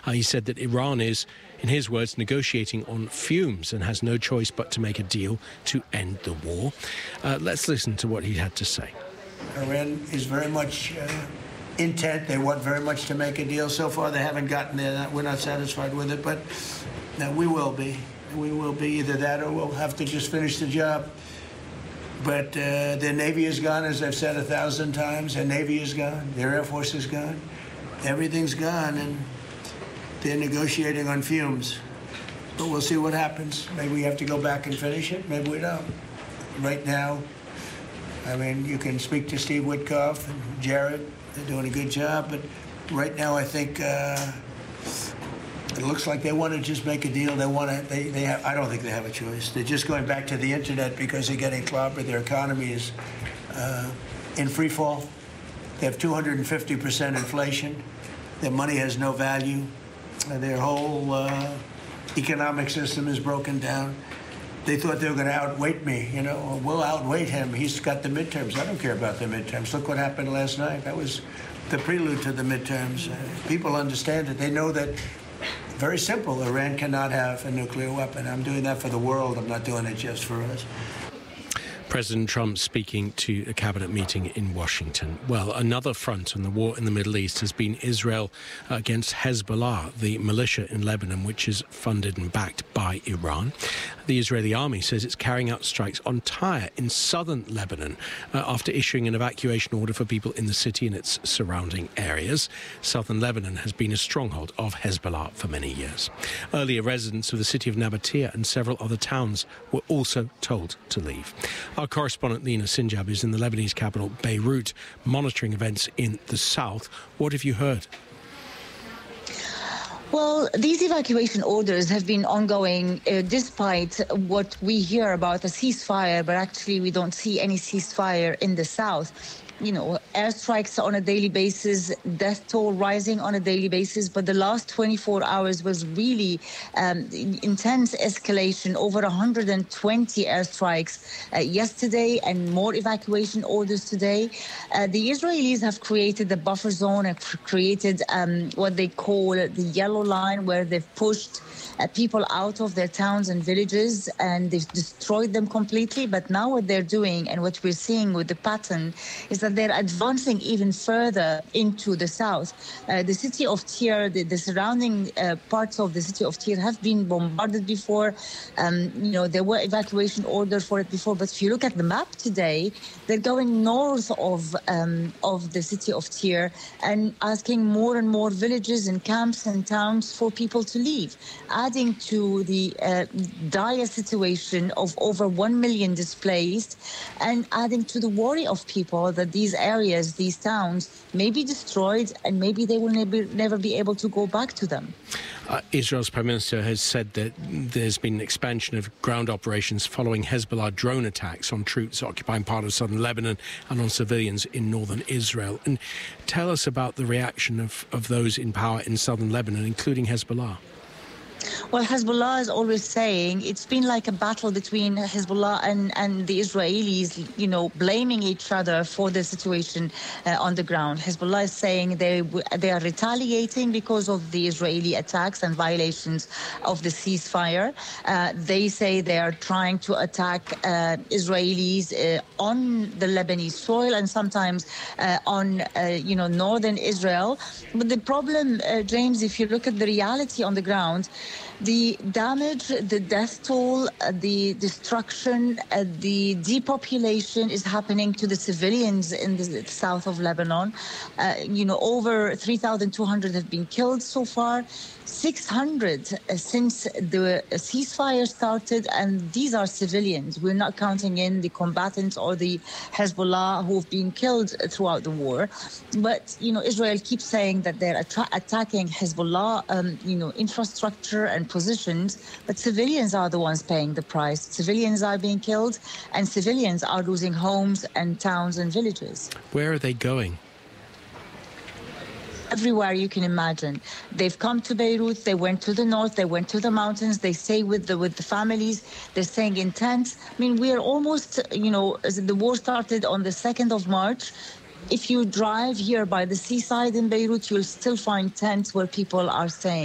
He said that Iran is, in his words, negotiating on fumes and has no choice but to make a deal to end the war. Let's listen to what he had to say. Iran is very much intent. They want very much to make a deal. So far, they haven't gotten there. We're not satisfied with it, but we will be. We will be either that or we'll have to just finish the job. But their Navy is gone, as I've said 1,000 times. Their Navy is gone. Their Air Force is gone. Everything's gone, and they're negotiating on fumes. But we'll see what happens. Maybe we have to go back and finish it. Maybe we don't. Right now, I mean, you can speak to Steve Witkoff and Jared. They're doing a good job. But right now, I think it looks like they want to just make a deal. They want to. They have. I don't think they have a choice. They're just going back to the internet because they're getting clobbered. Their economy is in free fall. They have 250% inflation. Their money has no value. Their whole economic system is broken down. They thought they were going to outweight me. You know, we'll outweight him. He's got the midterms. I don't care about the midterms. Look what happened last night. That was the prelude to the midterms. People understand it. They know that. Very simple. Iran cannot have a nuclear weapon. I'm doing that for the world. I'm not doing it just for us. President Trump speaking to a cabinet meeting in Washington. Well, another front on the war in the Middle East has been Israel against Hezbollah, the militia in Lebanon, which is funded and backed by Iran. The Israeli army says it's carrying out strikes on Tyre in southern Lebanon after issuing an evacuation order for people in the city and its surrounding areas. Southern Lebanon has been a stronghold of Hezbollah for many years. Earlier, residents of the city of Nabatea and several other towns were also told to leave. Our correspondent Lina Sinjab is in the Lebanese capital, Beirut, monitoring events in the south. What have you heard? Well, these evacuation orders have been ongoing despite what we hear about a ceasefire, but actually we don't see any ceasefire in the south. You know, airstrikes on a daily basis, death toll rising on a daily basis. But the last 24 hours was really intense escalation, over 120 airstrikes yesterday and more evacuation orders today. The Israelis have created a buffer zone and created what they call the yellow line, where they've pushed people out of their towns and villages and they've destroyed them completely. But now what they're doing and what we're seeing with the pattern is that they're advancing even further into the south. The city of Tyre, the surrounding parts of the city of Tyre have been bombarded before. You know, there were evacuation orders for it before. But if you look at the map today, they're going north of the city of Tyre and asking more and more villages and camps and towns for people to leave, adding to the dire situation of over 1 million displaced and adding to the worry of people that these areas, these towns, may be destroyed and maybe they will never be able to go back to them. Israel's Prime Minister has said that there's been an expansion of ground operations following Hezbollah drone attacks on troops occupying part of southern Lebanon and on civilians in northern Israel. And tell us about the reaction of those in power in southern Lebanon, including Hezbollah. Well, Hezbollah is always saying it's been like a battle between Hezbollah and the Israelis, you know, blaming each other for the situation on the ground. Hezbollah is saying they are retaliating because of the Israeli attacks and violations of the ceasefire. They say they are trying to attack Israelis on the Lebanese soil and sometimes on, northern Israel. But the problem, James, if you look at the reality on the ground, the damage, the death toll, the destruction, the depopulation is happening to the civilians in the south of Lebanon. Over 3,200 have been killed so far. 600 since the ceasefire started, and these are civilians. We're not counting in the combatants or the Hezbollah who've been killed throughout the war. But, Israel keeps saying that they're attacking Hezbollah, infrastructure and positions, but civilians are the ones paying the price. Civilians are being killed, and civilians are losing homes and towns and villages. Where are they going? Everywhere you can imagine. They've come to Beirut, they went to the north, they went to the mountains, they stay with the families, they're staying in tents. I mean, we are almost, the war started on the 2nd of March. If you drive here by the seaside in Beirut, you'll still find tents where people are staying.